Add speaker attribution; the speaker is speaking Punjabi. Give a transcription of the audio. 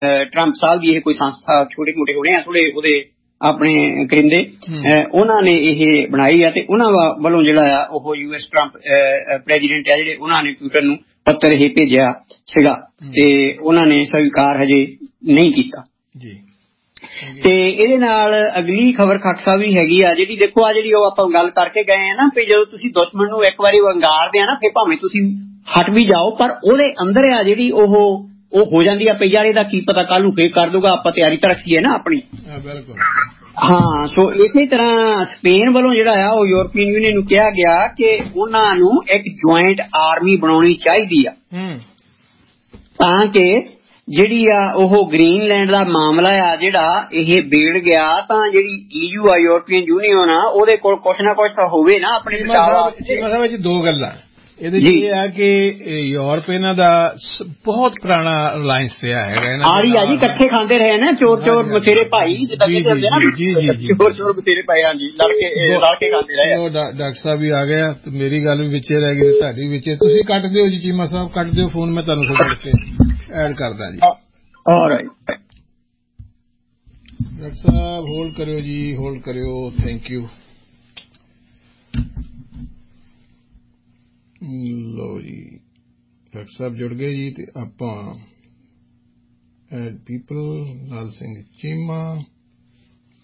Speaker 1: ट्रंप साहब की कोई संस्था छोटे मोटे होने थोड़े ਉਹਦੇ ਆਪਣੇ ਕਰਿੰਦੇ ਉਹਨਾਂ ਨੇ ਇਹ ਬਣਾਈ ਆ ਤੇ ਉਹਨਾਂ ਵੱਲੋਂ ਜਿਹੜਾ ਆ ਉਹ US ਟਰੰਪ ਪ੍ਰੈਜ਼ੀਡੈਂਟ ਆ ਜਿਹੜੇ ਉਹਨਾਂ ਨੇ ਟਵਿੱਟਰ ਨੂੰ ਪੱਤਰ ਇਹ ਭੇਜਿਆ ਸੀਗਾ ਤੇ ਉਹਨਾਂ ਨੇ ਸਵੀਕਾਰ ਹਜੇ ਨਹੀਂ ਕੀਤਾ ਜੀ। ਤੇ ਇਹਦੇ ਨਾਲ ਅਗਲੀ ਖਬਰ ਖਾਕਸਾ ਵੀ ਹੈਗੀ ਆ ਜਿਹੜੀ ਦੇਖੋ ਆ ਜਿਹੜੀ ਉਹ ਆਪਾਂ ਗੱਲ ਕਰਕੇ ਗਏ ਆ ਨਾ ਵੀ ਜਦੋਂ ਤੁਸੀਂ ਦੁਸ਼ਮਣ ਨੂੰ ਇੱਕ ਵਾਰੀ ਵੰਗਾਰਦੇ ਆ ਨਾ ਫਿਰ ਭਾਵੇਂ ਤੁਸੀਂ ਹਟ ਵੀ ਜਾਓ ਪਰ ਉਹਦੇ ਅੰਦਰ ਆ ਜਿਹੜੀ ਉਹ ਹੋ ਜਾਂਦੀ ਆ ਪਈ ਯਾਰ ਇਹਦਾ ਕੀ ਪਤਾ ਕੱਲ ਨੂੰ ਫੇਰ ਕਰ ਦੂਗਾ ਆਪਾਂ ਤਿਆਰੀ ਤਾਂ ਰੱਖੀਏ ਨਾ ਆਪਣੀ। ਬਿਲਕੁਲ ਹਾਂ ਸੋ ਇਸੇ ਤਰ੍ਹਾਂ ਸਪੇਨ ਵੱਲੋਂ ਜਿਹੜਾ ਆ ਉਹ ਯੂਰਪੀਅਨ ਯੂਨੀਅਨ ਨੂੰ ਕਿਹਾ ਗਿਆ ਕਿ ਉਹਨਾਂ ਨੂੰ ਇੱਕ ਜੁਆਇੰਟ ਆਰਮੀ ਬਣਾਉਣੀ ਚਾਹੀਦੀ ਆ ਤਾਂ ਕਿ ਜਿਹੜੀ ਆ ਉਹ ਗ੍ਰੀਨਲੈਂਡ ਦਾ ਮਾਮਲਾ ਆ ਜਿਹੜਾ ਇਹ ਬੇੜ ਗਿਆ ਤਾਂ ਜਿਹੜੀ EU ਆ ਯੂਰਪੀਅਨ ਯੂਨੀਅਨ ਆ ਉਹਦੇ ਕੋਲ ਕੁਛ ਨਾ ਕੁਛ ਤਾਂ ਹੋਵੇ ਨਾ ਆਪਣੇ
Speaker 2: ਬਚਾਅ। ਦੋ ਗੱਲਾਂ ਇਹਦੇ ਚ ਇਹ ਆ ਕਿ ਯੂਰਪ ਇਹਨਾਂ ਦਾ ਬਹੁਤ ਪੁਰਾਣਾ ਅਲਾਇੰਸ ਰਿਹਾ ਹੈਗਾ
Speaker 1: ਆਹੀ ਆ ਜੀ ਇਕੱਠੇ ਖਾਂਦੇ ਰਹੇ ਨਾ ਚੋਰ ਬਥੇਰੇ ਭਾਈ ਜਿੱਦਾਂ ਕਹਿੰਦੇ ਹੁੰਦੇ ਨਾ ਚੋਰ ਬਥੇਰੇ ਭਾਈ ਹਾਂਜੀ ਲੜ ਕੇ ਖਾਂਦੇ ਰਹੇ।
Speaker 2: ਡਾਕਟਰ ਸਾਹਿਬ ਵੀ ਆ ਗਿਆ ਤੇ ਮੇਰੀ ਗੱਲ ਵੀ ਵਿੱਚੇ ਰਹਿ ਗਈ ਤੁਹਾਡੀ ਵਿੱਚੇ ਤੁਸੀਂ ਕੱਟ ਦਿਓ ਜੀ ਚੀਮਾ ਸਾਹਿਬ ਕੱਟ ਦਿਓ ਫੋਨ ਮੈਂ ਤੁਹਾਨੂੰ ਸੁਣ ਕੇ ਐਡ ਕਰਦਾ ਜੀ।
Speaker 1: ਆਲਰਾਈਟ
Speaker 2: ਡਾਕਟਰ ਸਾਹਿਬ ਹੋਲਡ ਕਰਿਓ ਜੀ ਹੋਲਡ ਕਰਿਓ ਥੈਂਕ ਯੂ। ਲਓ ਜੀ ਡਾਕਟਰ ਸਾਹਿਬ ਜੁੜ ਗਏ ਜੀ ਤੇ ਆਪਾਂ ਐਡ ਪੀਪਲ ਲਾਲ ਸਿੰਘ ਚੀਮਾ